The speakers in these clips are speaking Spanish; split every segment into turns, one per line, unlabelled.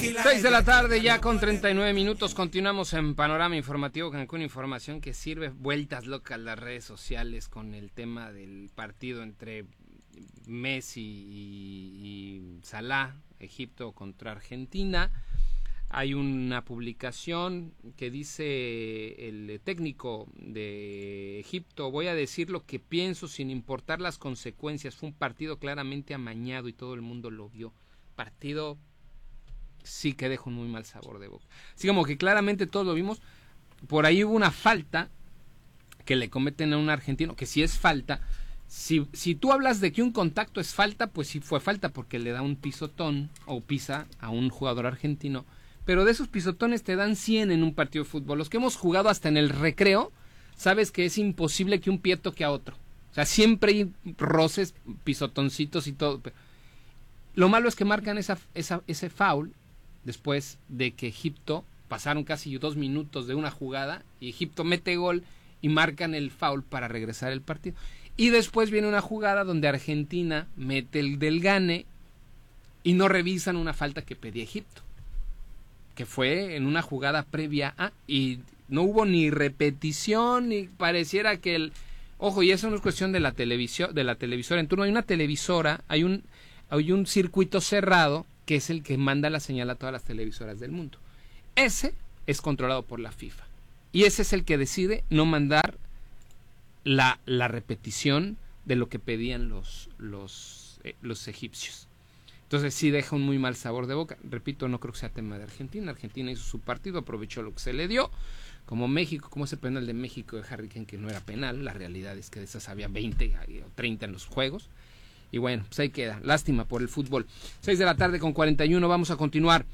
6 de la tarde ya con 39 minutos, continuamos en Panorama Informativo Cancún, información que sirve vueltas locas las redes sociales con el tema del partido entre Messi y Salah, Egipto contra Argentina. Hay una publicación que dice el técnico de Egipto: voy a decir lo que pienso sin importar las consecuencias, fue un partido claramente amañado y todo el mundo lo vio. Partido sí que deja un muy mal sabor de boca. Así como que claramente todos lo vimos. Por ahí hubo una falta que le cometen a un argentino, que si es falta, si tú hablas de que un contacto es falta, pues sí fue falta porque le da un pisotón o pisa a un jugador argentino. Pero de esos pisotones te dan 100 en un partido de fútbol. Los que hemos jugado hasta en el recreo, sabes que es imposible que un pie toque a otro. O sea, siempre hay roces, pisotoncitos y todo. Lo malo es que marcan ese foul después de que Egipto, pasaron casi 2 minutos de una jugada y Egipto mete gol y marcan el foul para regresar el partido. Y después viene una jugada donde Argentina mete el del gane y no revisan una falta que pedía Egipto, que fue en una jugada previa a, y no hubo ni repetición, ni pareciera que el... Ojo, y eso no es cuestión de la televisión, de la televisora en turno. Hay una televisora, hay un circuito cerrado que es el que manda la señal a todas las televisoras del mundo. Ese es controlado por la FIFA. Y ese es el que decide no mandar la repetición de lo que pedían los egipcios. Entonces sí deja un muy mal sabor de boca. Repito, no creo que sea tema de Argentina. Argentina hizo su partido, aprovechó lo que se le dio. Como México, como ese penal de México de Harry Kane, que no era penal. La realidad es que de esas había 20 o 30 en los juegos. Y bueno, pues ahí queda. Lástima por el fútbol. 6 de la tarde con 41, vamos a continuar.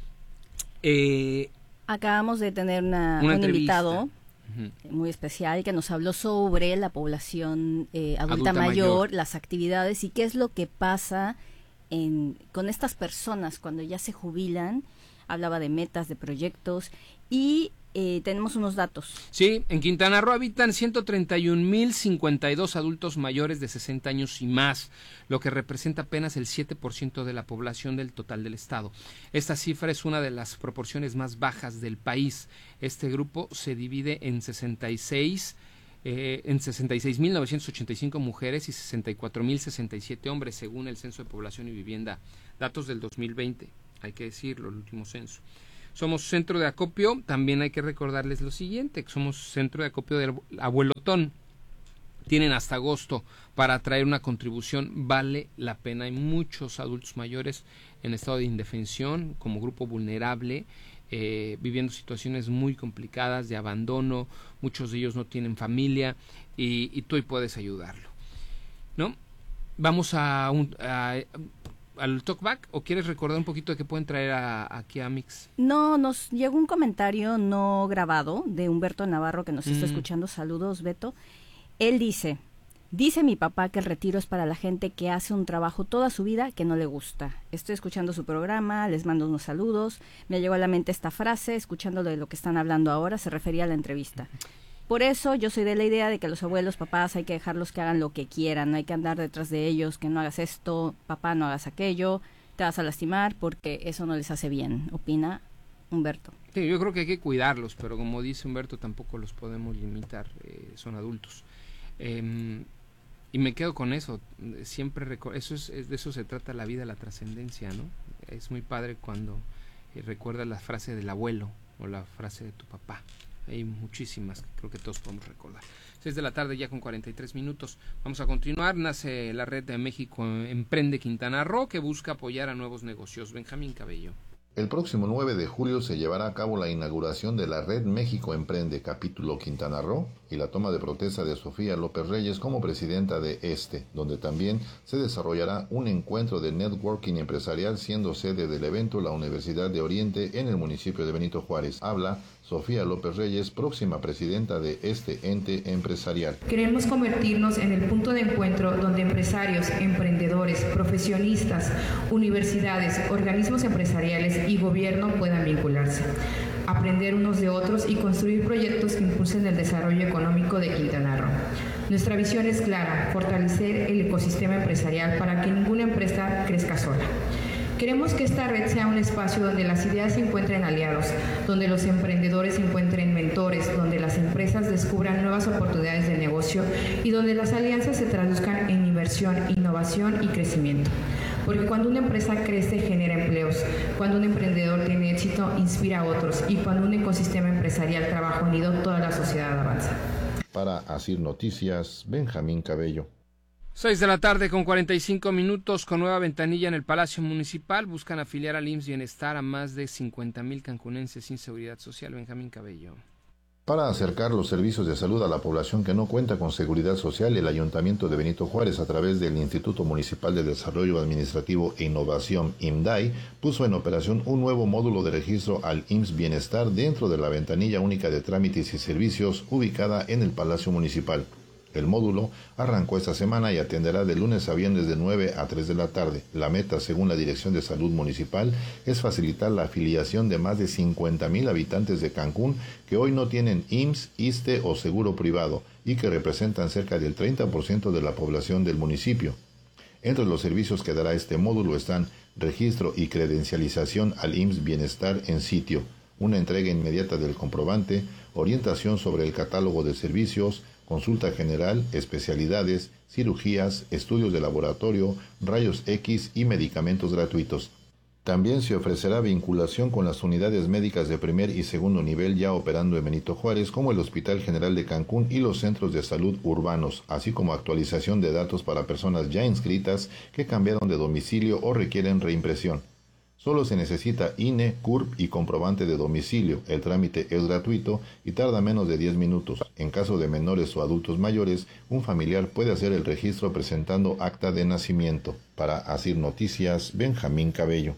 Acabamos de tener un invitado muy especial que nos habló sobre la población adulta mayor, las actividades y qué es lo que pasa con estas personas cuando ya se jubilan. Hablaba de metas, de proyectos y tenemos unos datos.
Sí, en Quintana Roo habitan 131,052 adultos mayores de 60 años y más, lo que representa apenas el 7% de la población del total del estado. Esta cifra es una de las proporciones más bajas del país. Este grupo se divide en 66,985 mujeres y 64,067 hombres, según el Censo de Población y Vivienda, datos del 2020, hay que decirlo, el último censo. Somos centro de acopio, también hay que recordarles lo siguiente, que somos centro de acopio del Abuelotón. Tienen hasta agosto para traer una contribución, vale la pena. Hay muchos adultos mayores en estado de indefensión, como grupo vulnerable, viviendo situaciones muy complicadas de abandono, muchos de ellos no tienen familia y tú ahí puedes ayudarlo, ¿no? Vamos al talkback, o quieres recordar un poquito de qué pueden traer aquí a Mix.
No, nos llegó un comentario no grabado de Humberto Navarro que nos está escuchando. Saludos, Beto. Él dice mi papá que el retiro es para la gente que hace un trabajo toda su vida que no le gusta. Estoy escuchando su programa, les mando unos saludos. Me llegó a la mente esta frase, escuchando de lo que están hablando ahora, se refería a la entrevista. Por eso yo soy de la idea de que los abuelos, papás, hay que dejarlos que hagan lo que quieran, no hay que andar detrás de ellos, que no hagas esto, papá, no hagas aquello, te vas a lastimar porque eso no les hace bien, opina Humberto.
Sí, yo creo que hay que cuidarlos, pero como dice Humberto, tampoco los podemos limitar, son adultos. Y me quedo con eso, siempre de eso se trata la vida, la trascendencia, ¿no? Es muy padre cuando recuerdas la frase del abuelo o la frase de tu papá. Hay muchísimas que creo que todos podemos recordar. 6 de la tarde ya con 43 minutos. Vamos a continuar. Nace la Red de México Emprende Quintana Roo, que busca apoyar a nuevos negocios. Benjamín Cabello.
El próximo 9 de julio se llevará a cabo la inauguración de la Red México Emprende Capítulo Quintana Roo y la toma de protesta de Sofía López Reyes como presidenta de donde también se desarrollará un encuentro de networking empresarial, siendo sede del evento la Universidad de Oriente en el municipio de Benito Juárez. Habla Sofía López Reyes, próxima presidenta de este ente empresarial.
Queremos convertirnos en el punto de encuentro donde empresarios, emprendedores, profesionistas, universidades, organismos empresariales y gobierno puedan vincularse, aprender unos de otros y construir proyectos que impulsen el desarrollo económico de Quintana Roo. Nuestra visión es clara: fortalecer el ecosistema empresarial para que ninguna empresa crezca sola. Queremos que esta red sea un espacio donde las ideas encuentren aliados, donde los emprendedores encuentren mentores, donde las empresas descubran nuevas oportunidades de negocio y donde las alianzas se traduzcan en inversión, innovación y crecimiento. Porque cuando una empresa crece, genera empleos. Cuando un emprendedor tiene éxito, inspira a otros. Y cuando un ecosistema empresarial trabaja unido, toda la sociedad avanza.
Para Asir Noticias, Benjamín Cabello.
6 de la tarde con 45 minutos, con nueva ventanilla en el Palacio Municipal. Buscan afiliar al IMSS Bienestar a más de 50,000 cancunenses sin seguridad social. Benjamín Cabello.
Para acercar los servicios de salud a la población que no cuenta con seguridad social, el Ayuntamiento de Benito Juárez, a través del Instituto Municipal de Desarrollo Administrativo e Innovación, IMDAI, puso en operación un nuevo módulo de registro al IMSS Bienestar dentro de la ventanilla única de trámites y servicios ubicada en el Palacio Municipal. El módulo arrancó esta semana y atenderá de lunes a viernes de 9 a 3 de la tarde. La meta, según la Dirección de Salud Municipal, es facilitar la afiliación de más de 50,000 habitantes de Cancún que hoy no tienen IMSS, ISSSTE o seguro privado y que representan cerca del 30% de la población del municipio. Entre los servicios que dará este módulo están registro y credencialización al IMSS Bienestar en sitio, una entrega inmediata del comprobante, orientación sobre el catálogo de servicios, consulta general, especialidades, cirugías, estudios de laboratorio, rayos X y medicamentos gratuitos. También se ofrecerá vinculación con las unidades médicas de primer y segundo nivel ya operando en Benito Juárez, como el Hospital General de Cancún y los centros de salud urbanos, así como actualización de datos para personas ya inscritas que cambiaron de domicilio o requieren reimpresión. Solo se necesita INE, CURP y comprobante de domicilio. El trámite es gratuito y tarda menos de 10 minutos. En caso de menores o adultos mayores, un familiar puede hacer el registro presentando acta de nacimiento. Para Asir Noticias, Benjamín Cabello.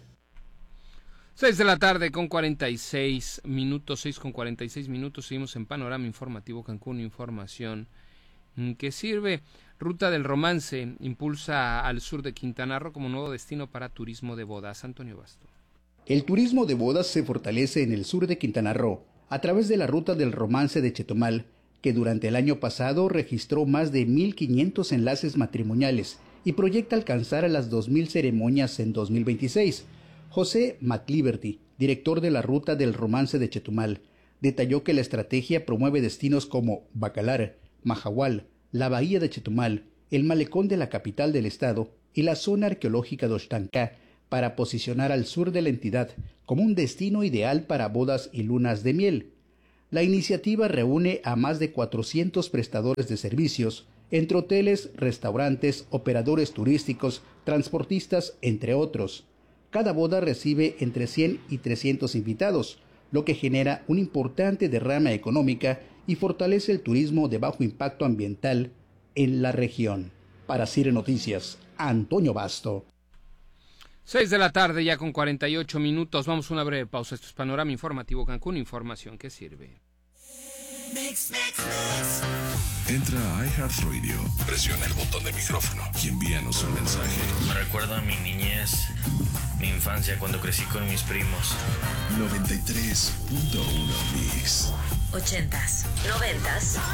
6 de la tarde con 46 minutos, 6 con 46 minutos. Seguimos en Panorama Informativo Cancún, información que sirve. Ruta del Romance impulsa al sur de Quintana Roo como nuevo destino para turismo de bodas. Antonio Basto.
El turismo de bodas se fortalece en el sur de Quintana Roo a través de la Ruta del Romance de Chetumal, que durante el año pasado registró más de 1,500 enlaces matrimoniales y proyecta alcanzar a las 2,000 ceremonias en 2026. José McLiberty, director de la Ruta del Romance de Chetumal, detalló que la estrategia promueve destinos como Bacalar, Mahahual, la Bahía de Chetumal, el malecón de la capital del estado y la zona arqueológica de Oxtancá para posicionar al sur de la entidad como un destino ideal para bodas y lunas de miel. La iniciativa reúne a más de 400 prestadores de servicios, entre hoteles, restaurantes, operadores turísticos, transportistas, entre otros. Cada boda recibe entre 100 y 300 invitados, lo que genera una importante derrama económica y fortalece el turismo de bajo impacto ambiental en la región. Para CIRE Noticias, Antonio Basto.
6 de la tarde ya con 48 minutos. Vamos a una breve pausa. Esto es Panorama Informativo Cancún, información que sirve.
Entra a iHeartRadio, presiona el botón de micrófono y envíanos un mensaje.
Me recuerda a mi niñez, mi infancia cuando crecí con mis primos.
93.1 Mix.
80s, 90s.